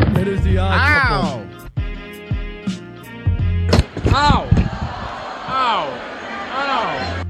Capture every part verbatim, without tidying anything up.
It is the odd Ow! couple. Ow! Ow! Ow!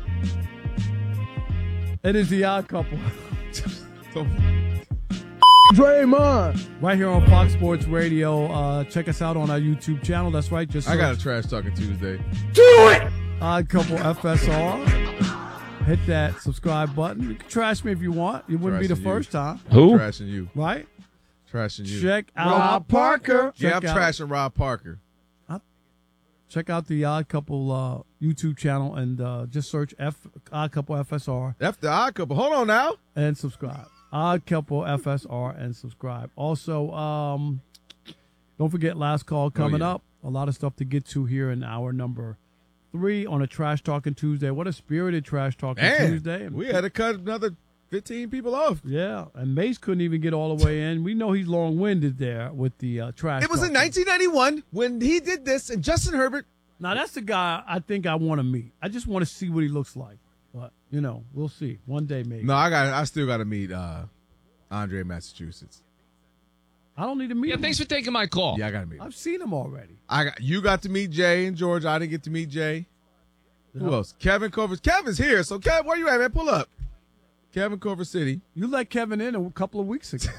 It is the odd couple. So, Draymond. Right here on Fox Sports Radio. Uh, check us out on our YouTube channel. That's right. Just I got a search trash talking Tuesday. Do it. Odd Couple F S R. Hit that subscribe button. You can trash me if you want. It wouldn't be the Trashing you. first time, Who? Trashing you. right? Trashing you. Check out Rob Parker. yeah, I'm check out- trashing Rob Parker. Check out the Odd Couple uh, YouTube channel and uh, just search F Odd Couple F S R F the odd couple. Hold on now. and subscribe. Odd Couple F S R and subscribe. Also, um, don't forget Last Call coming yeah. up. A lot of stuff to get to here in hour number three on a Trash Talking Tuesday. What a spirited Trash Talking Man, Tuesday. we had to cut another fifteen people off. Yeah, and Mace couldn't even get all the way in. We know he's long-winded there with the uh, trash. It was in talking. nineteen ninety-one when he did this, and Justin Herbert. Now, that's the guy I think I want to meet. I just want to see what he looks like. But, you know, we'll see. One day, maybe. No, I got. I still got to meet uh, Andre, Massachusetts. I don't need to meet Yeah, him. thanks for taking my call. Yeah, I got to meet. Him. I've seen him already. I got. You got to meet Jay and George. I didn't get to meet Jay. Who Yeah. else? Kevin Culver. Kevin's here. So, Kev, where you at, man? Pull up. Kevin Culver City. You let Kevin in a couple of weeks ago.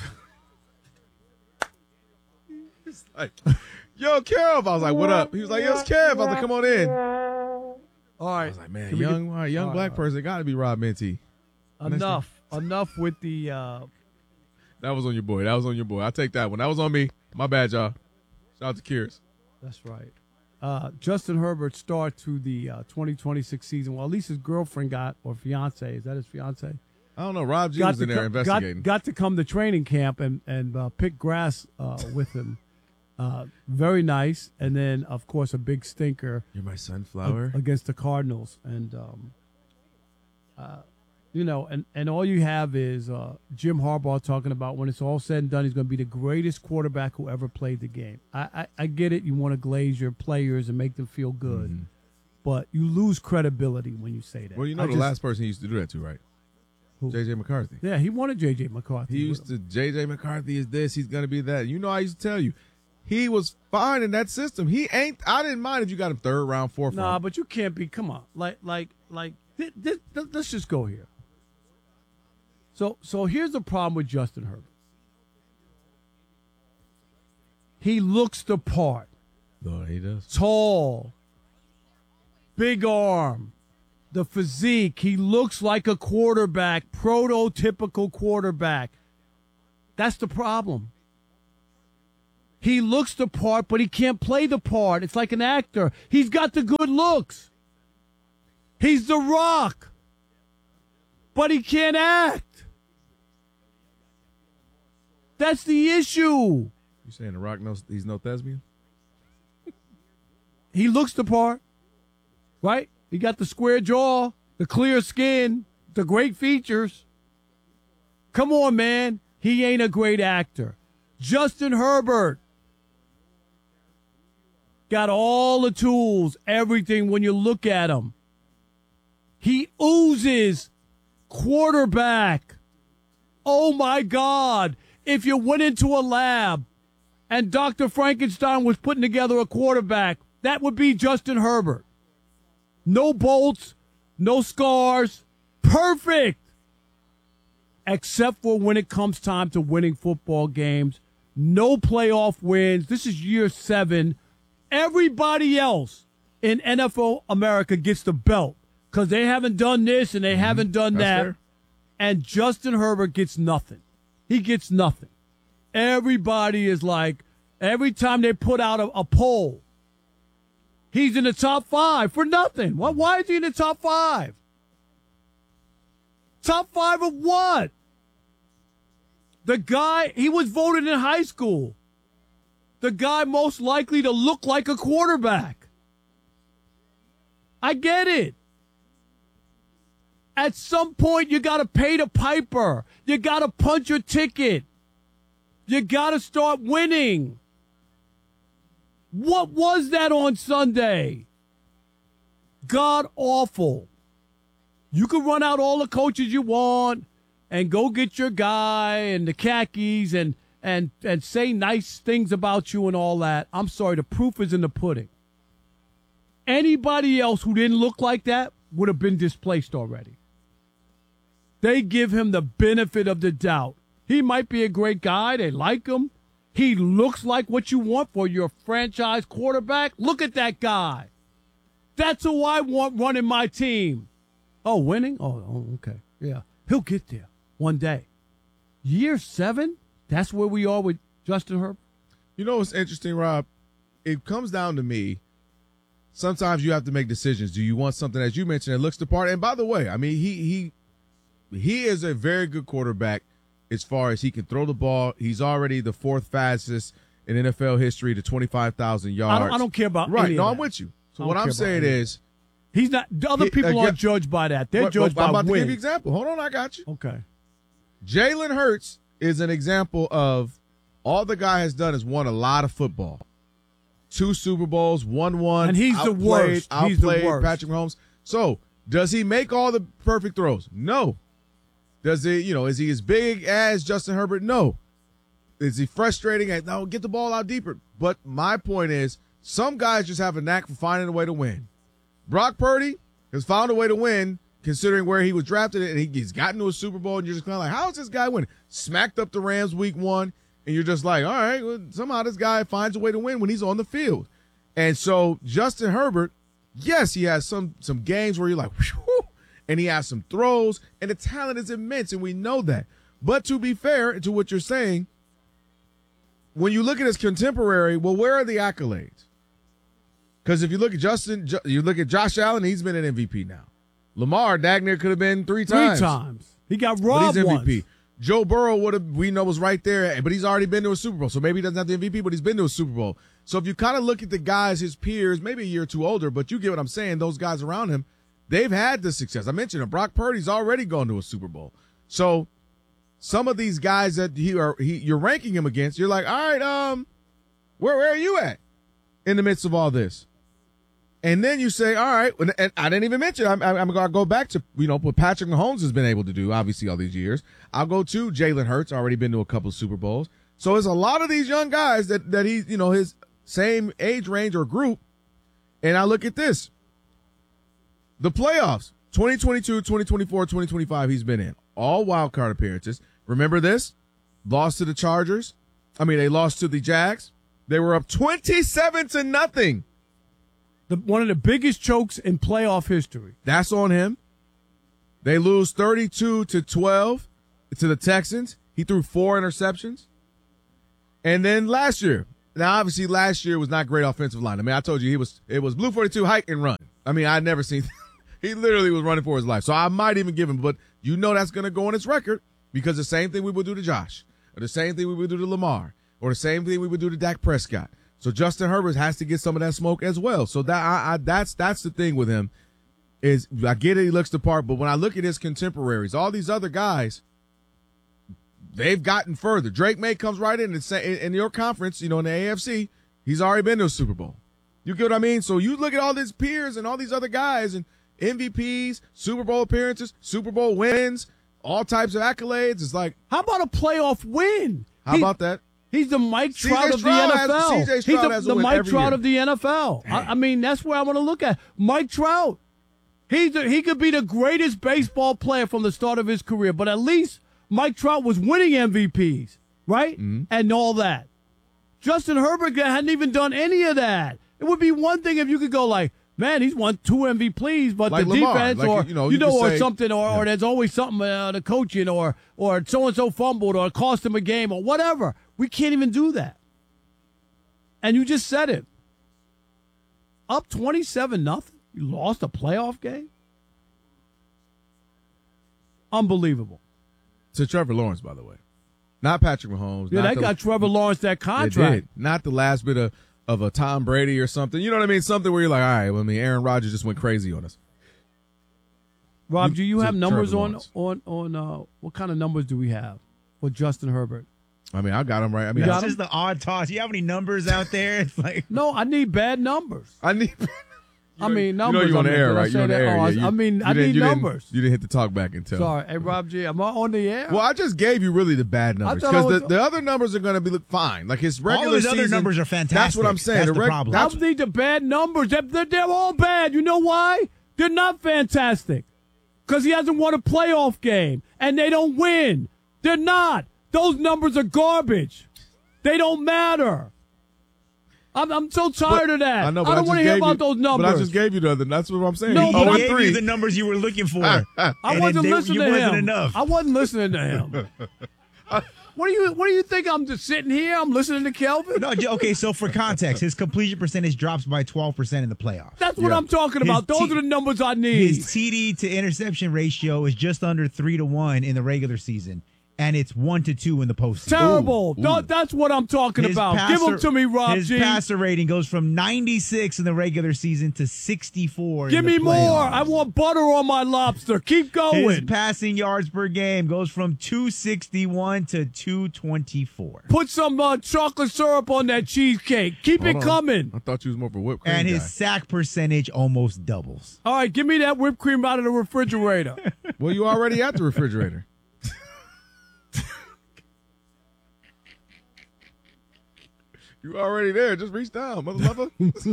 He's like, yo, Kev. I was like, what up? He was like, yo, it's Kev. I was like, come on in. All right. I was like, man, Can we young, get- all right, young all black right, person got to be Rob Minty. Enough. Enough with the uh, That was on your boy. That was on your boy. I'll take that one. That was on me. My bad, y'all. Shout out to Curious. that's right. Uh, Justin Herbert's start to the uh, twenty twenty-six season. Well, at least his girlfriend got, or fiance, is that his fiance? I don't know. Rob G was in there co- investigating. Got, got to come to training camp and, and uh, pick grass uh, with him. Uh, very nice. And then, of course, a big stinker You're my sunflower. against the Cardinals. And, um, uh, you know, and, and all you have is uh, Jim Harbaugh talking about when it's all said and done, he's going to be the greatest quarterback who ever played the game. I, I, I get it. You want to glaze your players and make them feel good. Mm-hmm. But you lose credibility when you say that. Well, you know I the just- last person he used to do that to, right? Who? J J McCarthy. Yeah, he wanted J J McCarthy. He used to, J J McCarthy is this, he's going to be that. You know, I used to tell you, he was fine in that system. He ain't, I didn't mind if you got him third round, fourth Nah, round. but you can't be. Come on, like, like, like. Th- th- th- let's just go here. So, so here's the problem with Justin Herbert. He looks the part. No, he does. Tall, big arm, the physique. He looks like a quarterback, prototypical quarterback. That's the problem. He looks the part, but he can't play the part. It's like an actor. He's got the good looks. He's the Rock, but he can't act. That's the issue. You saying The Rock knows he's no thespian? He looks the part, right? He got the square jaw, the clear skin, the great features. Come on, man. He ain't a great actor. Justin Herbert got all the tools, everything when you look at him. He oozes quarterback. Oh, my God. If you went into a lab and Doctor Frankenstein was putting together a quarterback, that would be Justin Herbert. No bolts, no scars, perfect. Except for when it comes time to winning football games. No playoff wins. This is year seven. Everybody else in N F L America gets the belt because they haven't done this and they mm-hmm. haven't done That's that. fair. And Justin Herbert gets nothing. He gets nothing. Everybody is like, every time they put out a, a poll, he's in the top five for nothing. Why, why is he in the top five? Top five of what? The guy, he was voted in high school. The guy most likely to look like a quarterback. I get it. At some point, you got to pay the piper. You got to punch your ticket. You got to start winning. What was that on Sunday? God awful. You can run out all the coaches you want and go get your guy and the khakis and, and and say nice things about you and all that, I'm sorry, the proof is in the pudding. Anybody else who didn't look like that would have been displaced already. They give him the benefit of the doubt. He might be a great guy. They like him. He looks like what you want for your franchise quarterback. Look at that guy. That's who I want running my team. Oh, winning? Oh, oh, okay. Yeah. He'll get there one day. Year seven? That's where we are with Justin Herbert? You know what's interesting, Rob? It comes down to me. Sometimes you have to make decisions. Do you want something, as you mentioned, that looks the part? And by the way, I mean, he he he is a very good quarterback as far as he can throw the ball. He's already the fourth fastest in N F L history to twenty-five thousand yards. I don't, I don't care about right. any No, of I'm that. with you. So what I'm saying is, he's not. The other he, people uh, aren't judged by that. They're but, judged but by I'm about wins. to give you an example. Hold on, I got you. Okay. Jalen Hurts is an example of all the guy has done is won a lot of football. Two Super Bowls, won one. And he's the worst. He's the Outplayed worst. Patrick Mahomes. So does he make all the perfect throws? No. Does he, you know, is he as big as Justin Herbert? No. Is he frustrating at, no, get the ball out deeper? But my point is, some guys just have a knack for finding a way to win. Brock Purdy has found a way to win, considering where he was drafted, and he, he's gotten to a Super Bowl, and you're just kind of like, how is this guy winning? Smacked up the Rams week one, and you're just like, all right, well, somehow this guy finds a way to win when he's on the field. And so Justin Herbert, yes, he has some some games where you're like, whew, and he has some throws, and the talent is immense, and we know that. But to be fair to what you're saying, when you look at his contemporary, well, where are the accolades? Because if you look at Justin, you look at Josh Allen, he's been an M V P now. Lamar, Dagner could have been three times. Three times. He got robbed but he's M V P. once. Joe Burrow would have, we know, was right there, but he's already been to a Super Bowl. So maybe he doesn't have the M V P, but he's been to a Super Bowl. So if you kind of look at the guys, his peers, maybe a year or two older, but you get what I'm saying, those guys around him, they've had the success. I mentioned him. Brock Purdy's already gone to a Super Bowl. So some of these guys that he are, he, you're ranking him against, you're like, all right, um, where, where are you at in the midst of all this? And then you say, all right, and I didn't even mention, I'm, I'm going to go back to, you know, what Patrick Mahomes has been able to do, obviously, all these years. I'll go to Jalen Hurts, already been to a couple of Super Bowls. So there's a lot of these young guys that, that he, you know, his same age range or group. And I look at this. The playoffs, twenty twenty-two, twenty twenty-four, twenty twenty-five, he's been in. All wild card appearances. Remember this? Lost to the Chargers. I mean, they lost to the Jags. They were up twenty-seven to nothing. The, one of the biggest chokes in playoff history. That's on him. They lose thirty-two to twelve to the Texans. He threw four interceptions. And then last year, now obviously last year was not great offensive line. I mean, I told you he was it was blue forty-two, hike and run. I mean, I'd never seen he literally was running for his life. So I might even give him, but you know that's going to go on his record because the same thing we would do to Josh, or the same thing we would do to Lamar, or the same thing we would do to Dak Prescott. So Justin Herbert has to get some of that smoke as well. So that I, I that's that's the thing with him is I get it, he looks the part, but when I look at his contemporaries, all these other guys, they've gotten further. Drake May comes right in and say in your conference, you know, in the A F C, he's already been to a Super Bowl. You get what I mean? So you look at all these peers and all these other guys and M V Ps, Super Bowl appearances, Super Bowl wins, all types of accolades. It's like, how about a playoff win? How he, about that? He's the Mike C J Trout of the Stroud N F L. Has, C J Stroud he's the, has a the win Mike every Trout year. of the N F L. I, I mean, that's where I want to look at. Mike Trout, he's a, he could be the greatest baseball player from the start of his career, but at least Mike Trout was winning M V Ps, right? Mm-hmm. And all that. Justin Herbert hadn't even done any of that. It would be one thing if you could go like, man, he's won two M V Ps, but like the Lamar, defense, like, or you know, you you know, or say, something, or, yeah. or there's always something uh, the coaching, or or so and so fumbled, or cost him a game, or whatever. We can't even do that. And you just said it. Up twenty-seven nothing. You lost a playoff game. Unbelievable. To Trevor Lawrence, by the way, not Patrick Mahomes. Yeah, not they the, got Trevor Lawrence that They contract. did. Not the last bit of. of a Tom Brady or something. You know what I mean? Something where you're like, all right, well, I mean, Aaron Rodgers just went crazy on us. Rob, do you have numbers on, Lawrence. on, on uh, what kind of numbers do we have for Justin Herbert? I mean, I got him right. I mean, got I, This is the odd toss. You have any numbers out there? It's like No, I need bad numbers. I need I mean, you numbers. know you on the I mean, air, did I right? say You on the that? air. Oh, I- yeah, you- I mean, you I didn't- need you didn't- numbers. You didn't hit the talk back and tell. Sorry, hey Rob G, am I on the air? Well, I just gave you really the bad numbers thought I because was- the, the other numbers are going to be look fine. Like his regular All his season, other numbers are fantastic. That's what I'm saying. That's The the reg- problem. I that's- don't need the bad numbers. They're, they're, they're all bad. You know why? They're not fantastic. Because he hasn't won a playoff game, and they don't win. They're not. Those numbers are garbage. They don't matter. I'm, I'm so tired but- of that. I know, I but don't just want to hear gave about you- those numbers. But I just gave you the other. That's what I'm saying. No, He's but oh I and gave three. you the numbers you were looking for. I And wasn't they- listening you to wasn't him. enough. I wasn't listening to him. What do you What do you think? I'm just sitting here. I'm listening to Kelvin. No, j- okay, so for context, his completion percentage drops by twelve percent in the playoffs. That's what Yeah. I'm talking His about. Those T- are the numbers I need. His T D to interception ratio is just under three to one in the regular season, and it's one to two in the postseason. Terrible. Ooh, Tha- ooh. That's what I'm talking His about. Give passer- them to me, Rob His G. passer rating goes from ninety-six in the regular season to sixty-four. Give in me the more. playoffs. I want butter on my lobster. Keep His going. passing yards per game goes from two sixty-one to two twenty-four. Put some uh, chocolate syrup on that cheesecake. Keep Hold it on. coming. I thought you was more for whipped cream. And his guy. sack percentage almost doubles. All right, give me that whipped cream out of the refrigerator. Well, you already at the refrigerator. You already there. Just reach down, mother lover.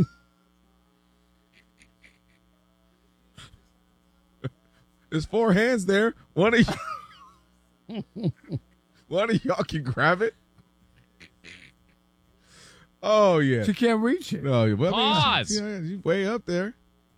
There's four hands there. One of you, one of y'all can grab it. Oh yeah. She can't reach it. No, well, I mean, Pause. Yeah, you way up there.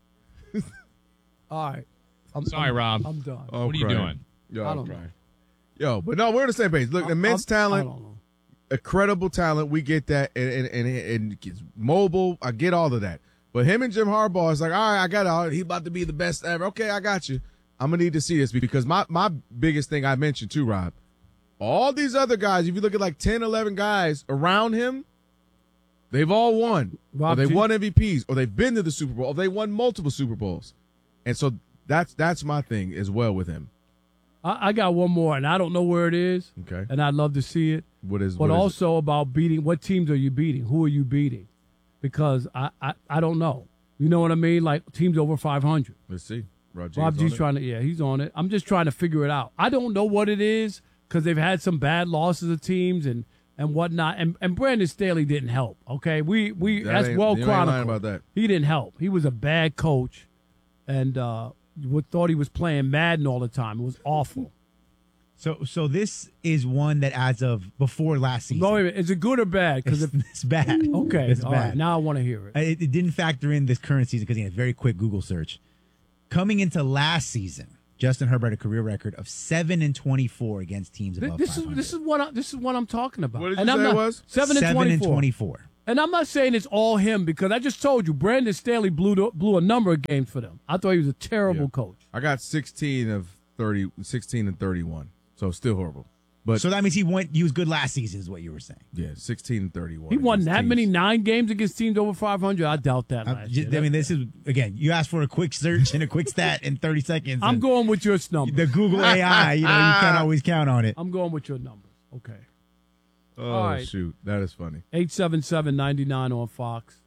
All right. I'm, Sorry, I'm, Rob. I'm done. Oh, I'm What are you crying. doing? Yo, I I'm don't crying. know. Yo, but no, we're on the same page. Look, I'm- immense I'm- talent. I don't know. Incredible talent. We get that, and and, and and it's mobile. I get all of that. But him and Jim Harbaugh is like, all right, I got it. He's about to be the best ever. Okay, I got you. I'm gonna need to see this because my my biggest thing I mentioned too, Rob. All these other guys, if you look at like ten, eleven guys around him, they've all won. Rob or they G- won M V Ps, or they've been to the Super Bowl, or they won multiple Super Bowls. And so that's that's my thing as well with him. I, I got one more, and I don't know where it is, Okay, and I'd love to see it. what is? But what is it? also about beating. What teams are you beating? Who are you beating? Because I, I, I don't know. You know what I mean? Like teams over five hundred. Let's see. Rob G's Rob on G's it. trying to, yeah, he's on it. I'm just trying to figure it out. I don't know what it is because they've had some bad losses of teams and, and whatnot. And and Brandon Staley didn't help. Okay, we we That that's ain't- well you ain't lying chronicled. about that. He didn't help. He was a bad coach, and uh, would thought he was playing Madden all the time. It was awful. So so this is one that as of before last season. No, wait a minute. Is it good or bad? Because It's, if it's bad. okay, It's all bad. right, now I want to hear it. It, it didn't factor in this current season because he had a very quick Google search. Coming into last season, Justin Herbert had a career record of seven and twenty-four against teams Th- above This five is hundred. this is what I, this is what I'm talking about. What did you and I'm say it not, was? Seven, seven and and twenty-four. twenty-four. And I'm not saying it's all him because I just told you Brandon Staley blew the, blew a number of games for them. I thought he was a terrible Yeah. coach. I got sixteen of thirty, sixteen and thirty-one. So still horrible. But So that means he went. He was good last season, is what you were saying. yeah, sixteen and thirty-one. He won against that teams. many nine games against teams over five hundred. I doubt that. I'm Last just- year. I mean, this is again. You asked for a quick search and a quick stat in thirty seconds. I'm and going with your number. The Google A I, you know, you can't always count on it. I'm going with your numbers. Okay. Oh All right. shoot, that is funny. eight seven seven, nine nine on Fox.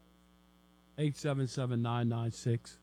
eight seven seven, nine nine six,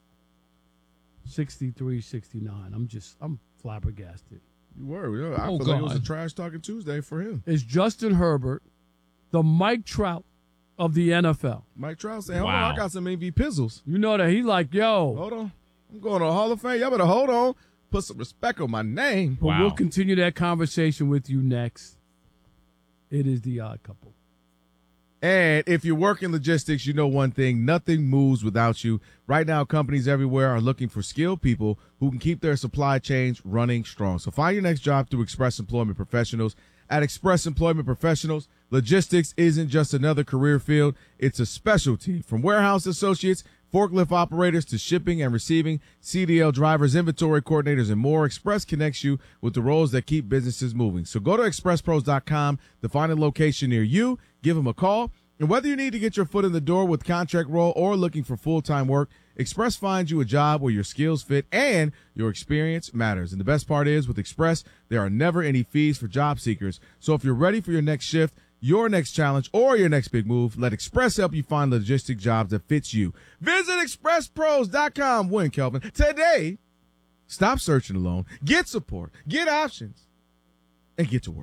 six three six nine. I'm just, I'm flabbergasted. You were. Yeah, I Oh, feel like it was a God. trash talking Tuesday for him. Is Justin Herbert the Mike Trout of the N F L? Mike Trout saying, "Hold Wow. on, I got some M V pizzles. You know that he like, yo, Hold on, I'm going to the Hall of Fame. Y'all better hold on. Put some respect on my name." but Wow. we'll continue that conversation with you next. It is the Odd Couple. And if you work in logistics, you know one thing, nothing moves without you. Right now, companies everywhere are looking for skilled people who can keep their supply chains running strong. So find your next job through Express Employment Professionals. At Express Employment Professionals, logistics isn't just another career field, it's a specialty. From warehouse associates, forklift operators to shipping and receiving, C D L drivers, inventory coordinators, and more, Express connects you with the roles that keep businesses moving. So go to express pros dot com to find a location near you, give them a call, and whether you need to get your foot in the door with contract role or looking for full-time work, Express finds you a job where your skills fit and your experience matters. And the best part is, with Express, there are never any fees for job seekers. So if you're ready for your next shift, your next challenge, or your next big move, let Express help you find logistic jobs that fits you. Visit express pros dot com. Win, Kelvin. Today, stop searching alone. Get support. Get options. And get to work.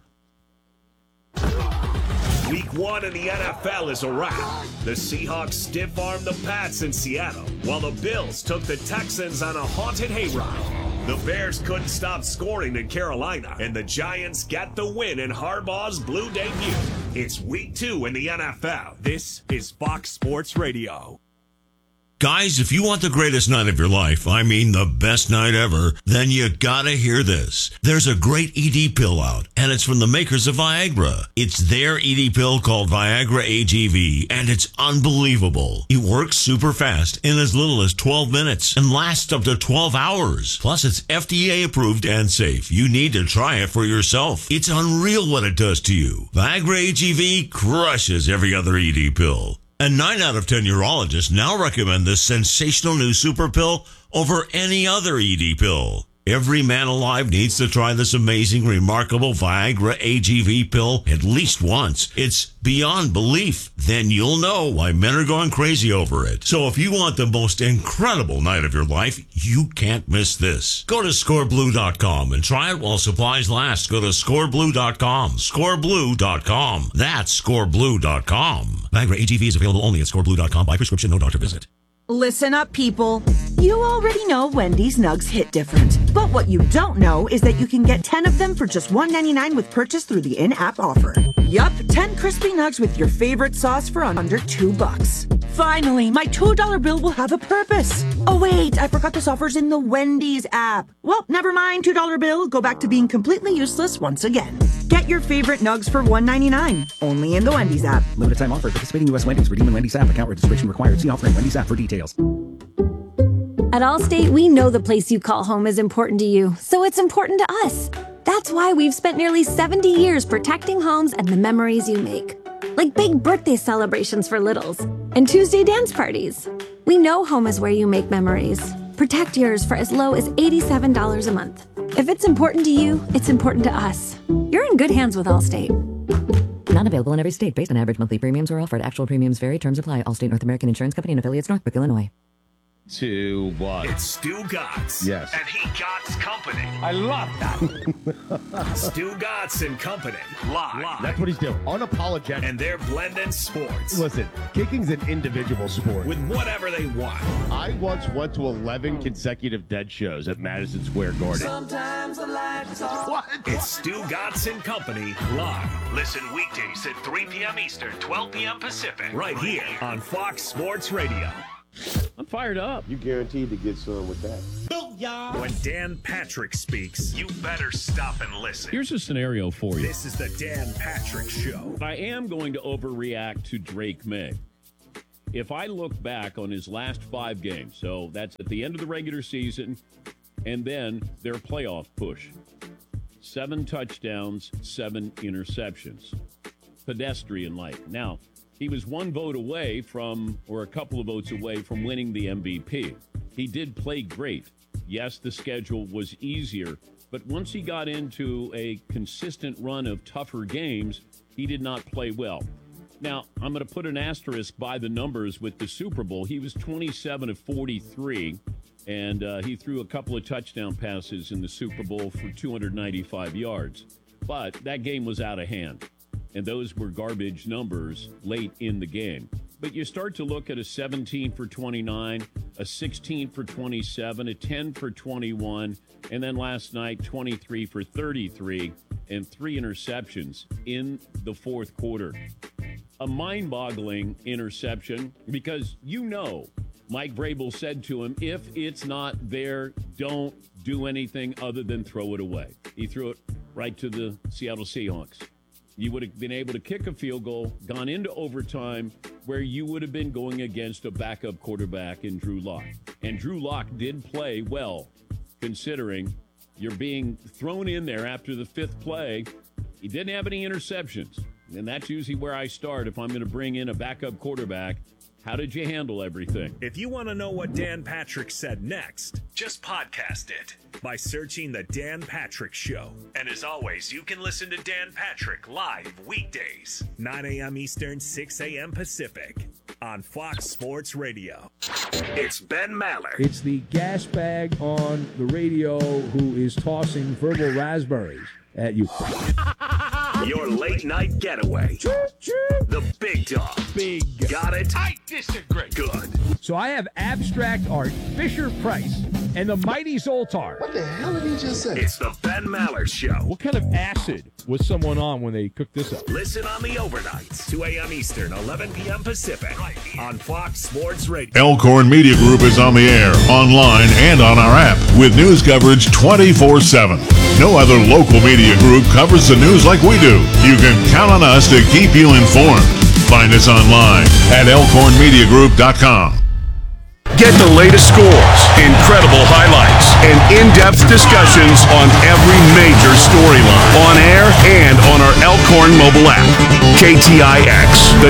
Week one in the N F L is a wrap. The Seahawks stiff-armed the Pats in Seattle, while the Bills took the Texans on a haunted hayride. The Bears couldn't stop scoring in Carolina, and the Giants get the win in Harbaugh's blue debut. It's week two in the N F L. This is Fox Sports Radio. Guys, if you want the greatest night of your life, I mean the best night ever, then you gotta hear this. There's a great E D pill out, and it's from the makers of Viagra. It's their E D pill called Viagra A G V, and it's unbelievable. It works super fast in as little as twelve minutes and lasts up to twelve hours. Plus, it's F D A approved and safe. You need to try it for yourself. It's unreal what it does to you. Viagra A G V crushes every other E D pill. And nine out of ten urologists now recommend this sensational new super pill over any other E D pill. Every man alive needs to try this amazing, remarkable Viagra A G V pill at least once. It's beyond belief. Then you'll know why men are going crazy over it. So if you want the most incredible night of your life, you can't miss this. Go to score blue dot com and try it while supplies last. Go to score blue dot com. score blue dot com. That's score blue dot com. Viagra A G V is available only at score blue dot com by prescription, no doctor visit. Listen up, people. You already know Wendy's Nugs hit different. But what you don't know is that you can get ten of them for just one ninety-nine with purchase through the in-app offer. Yup, ten crispy nugs with your favorite sauce for under two bucks. Finally, my two dollar bill will have a purpose. Oh wait, I forgot this offer's in the Wendy's app. Well, never mind, two dollar bill. Go back to being completely useless once again. Get your favorite nugs for one ninety-nine, only in the Wendy's app. Limited time offer. Participating U S Wendy's. Redeem in Wendy's app. Account registration required. See offer in Wendy's app for details. At Allstate, we know the place you call home is important to you, so it's important to us. That's why we've spent nearly seventy years protecting homes and the memories you make. Like big birthday celebrations for littles and Tuesday dance parties. We know home is where you make memories. Protect yours for as low as eighty-seven dollars a month. If it's important to you, it's important to us. You're in good hands with Allstate. Not available in every state. Based on average monthly premiums or offered. Actual premiums vary. Terms apply. Allstate North American Insurance Company and affiliates, Northbrook, Illinois. To what? It's Stu Gotts. Yes. And he Gotts Company. I love that. Stu Gotts and Company. Live. Live. That's what he's doing. Unapologetic. And they're blending sports. Listen, kicking's an individual sport. With whatever they want. I once went to eleven consecutive dead shows at Madison Square Garden. Sometimes the lights off. What? It's Stu Gotts and Company live. Listen weekdays at three p.m. Eastern, twelve p.m. Pacific. Right here on Fox Sports Radio. I'm fired up. You guaranteed to get some with that. Booyah! When Dan Patrick speaks, you better stop and listen. Here's a scenario for you. This is the Dan Patrick Show. I am going to overreact to Drake May. If I look back on his last five games, so that's at the end of the regular season, and then their playoff push. Seven touchdowns, seven interceptions. Pedestrian-like. Now, he was one vote away from, or a couple of votes away from winning the M V P. He did play great. Yes, the schedule was easier, but once he got into a consistent run of tougher games, he did not play well. Now, I'm going to put an asterisk by the numbers with the Super Bowl. He was twenty-seven of forty-three, and uh, he threw a couple of touchdown passes in the Super Bowl for two hundred ninety-five yards. But that game was out of hand. And those were garbage numbers late in the game. But you start to look at a seventeen for twenty-nine, a sixteen for twenty-seven, a ten for twenty-one, and then last night, twenty-three for thirty-three, and three interceptions in the fourth quarter. A mind-boggling interception because you know Mike Vrabel said to him, if it's not there, don't do anything other than throw it away. He threw it right to the Seattle Seahawks. You would have been able to kick a field goal, gone into overtime, where you would have been going against a backup quarterback in Drew Lock. And Drew Lock did play well, considering you're being thrown in there after the fifth play. He didn't have any interceptions. And that's usually where I start if I'm going to bring in a backup quarterback. How did you handle everything? If you want to know what Dan Patrick said next, just podcast it by searching The Dan Patrick Show. And as always, you can listen to Dan Patrick live weekdays, nine a.m. Eastern, six a.m. Pacific, on Fox Sports Radio. It's Ben Maller. It's the gas bag on the radio who is tossing verbal raspberries at you. Your late night getaway. The big dog. Big. Got it? I disagree. Good. So I have abstract art, Fisher Price, and the mighty Zoltar. What the hell did he just say? It's the Ben Maller Show. What kind of acid was someone on when they cooked this up? Listen on the overnights, two a.m. Eastern, eleven p.m. Pacific, on Fox Sports Radio. Elkhorn Media Group is on the air, online, and on our app with news coverage twenty-four seven. No other local media group covers the news like we do. You can count on us to keep you informed. Find us online at elkhorn media group dot com. Get the latest scores, incredible highlights, and in-depth discussions on every major storyline on air and on our Elkhorn mobile app. K T I X, the